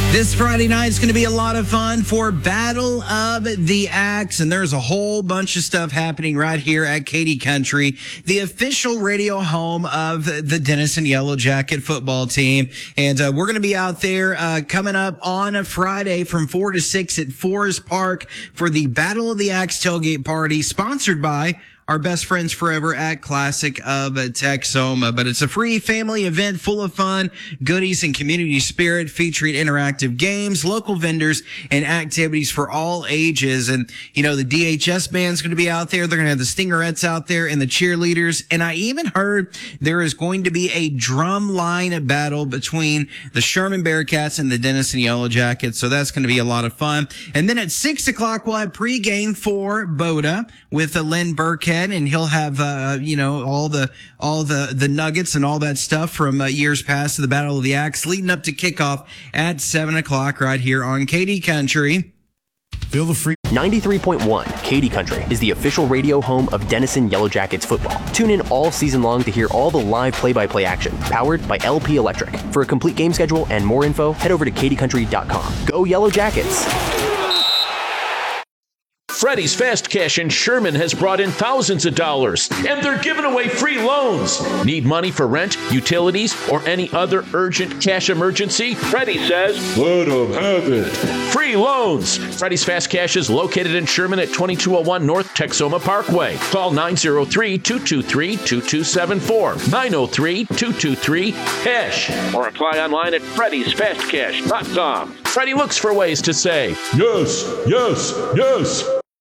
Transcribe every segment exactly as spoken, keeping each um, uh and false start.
This Friday night is going to be a lot of fun for Battle of the Axe, and there's a whole bunch of stuff happening right here at Katy Country, the official radio home of the Denison Yellow Jacket football team. And uh, we're going to be out there uh, coming up on a Friday from four to six at Forest Park for the Battle of the Axe tailgate party, sponsored by our best friends forever at Classic of Texoma. But it's a free family event full of fun, goodies, and community spirit, featuring interactive games, local vendors, and activities for all ages. And, you know, the D H S band's going to be out there. They're going to have the Stingerettes out there and the cheerleaders. And I even heard there is going to be a drum line battle between the Sherman Bearcats and the Denison Yellow Jackets. So that's going to be a lot of fun. And then at six o'clock, we'll have pregame for Boda with uh, Lynn Burkhead. And he'll have, uh, you know, all the, all the, the nuggets and all that stuff from uh, years past to the Battle of the Axe, leading up to kickoff at seven o'clock right here on Katy Country. Feel the free. ninety-three point one Katy Country is the official radio home of Denison Yellow Jackets football. Tune in all season long to hear all the live play-by-play action, powered by L P Electric. For a complete game schedule and more info, head over to katy country dot com. Go Yellow Jackets! Freddy's Fast Cash in Sherman has brought in thousands of dollars, and they're giving away free loans. Need money for rent, utilities, or any other urgent cash emergency? Freddy says, let them have it. Free loans. Freddy's Fast Cash is located in Sherman at twenty-two oh one North Texoma Parkway. Call nine oh three, two two three, two two seven four, nine oh three, two two three, cash, or apply online at freddys fast cash dot com. Freddy looks for ways to say, yes, yes, yes.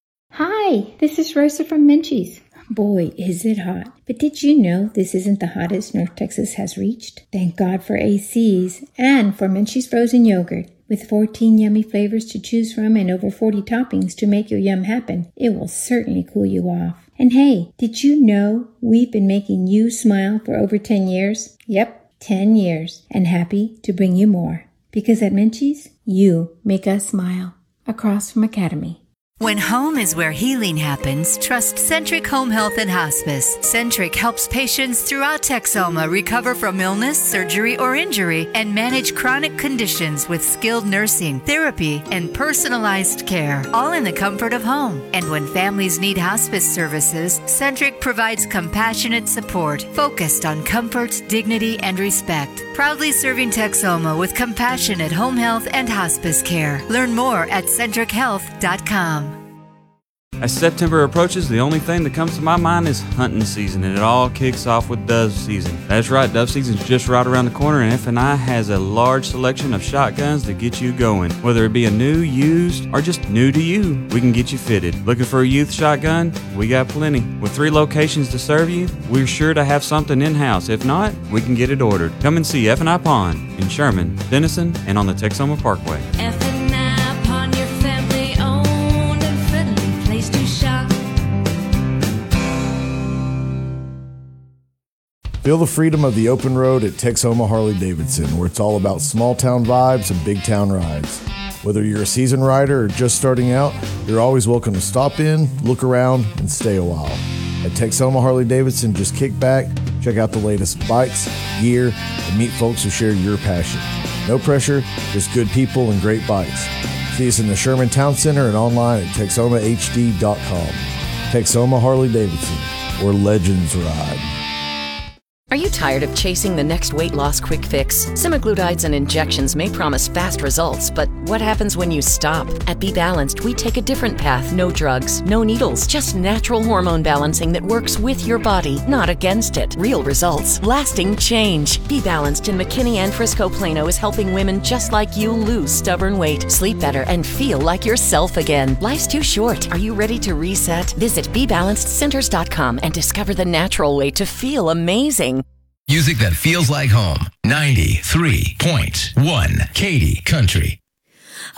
Hi, this is Rosa from Menchie's. Boy, is it hot. But did you know this isn't the hottest North Texas has reached? Thank God for A Cs and for Menchie's frozen yogurt. With fourteen yummy flavors to choose from and over forty toppings to make your yum happen, it will certainly cool you off. And hey, did you know we've been making you smile for over ten years? Yep, ten years. And happy to bring you more. Because at Menchie's, you make us smile. Across from Academy. When home is where healing happens, trust Centric Home Health and Hospice. Centric helps patients throughout Texoma recover from illness, surgery, or injury and manage chronic conditions with skilled nursing, therapy, and personalized care, all in the comfort of home. And when families need hospice services, Centric provides compassionate support focused on comfort, dignity, and respect. Proudly serving Texoma with compassionate home health and hospice care. Learn more at centric health dot com. As September approaches, the only thing that comes to my mind is hunting season, and it all kicks off with dove season. That's right, dove season's just right around the corner, and F and I has a large selection of shotguns to get you going. Whether it be a new, used, or just new to you, we can get you fitted. Looking for a youth shotgun? We got plenty. With three locations to serve you, we're sure to have something in-house. If not, we can get it ordered. Come and see F and I Pawn in Sherman, Denison, and on the Texoma Parkway. F and I Pawn, your family-owned and friendly place to shop. Feel the freedom of the open road at Texoma Harley-Davidson, where it's all about small-town vibes and big-town rides. Whether you're a seasoned rider or just starting out, you're always welcome to stop in, look around, and stay a while. At Texoma Harley-Davidson, just kick back, check out the latest bikes, gear, and meet folks who share your passion. No pressure, just good people and great bikes. See us in the Sherman Town Center and online at texoma h d dot com. Texoma Harley-Davidson, where legends ride. Are you tired of chasing the next weight loss quick fix? Semaglutides and injections may promise fast results, but what happens when you stop? At Be Balanced, we take a different path. No drugs, no needles, just natural hormone balancing that works with your body, not against it. Real results, lasting change. Be Balanced in McKinney and Frisco Plano is helping women just like you lose stubborn weight, sleep better, and feel like yourself again. Life's too short. Are you ready to reset? Visit be balanced centers dot com and discover the natural way to feel amazing. Music that feels like home. ninety-three point one Katy Country.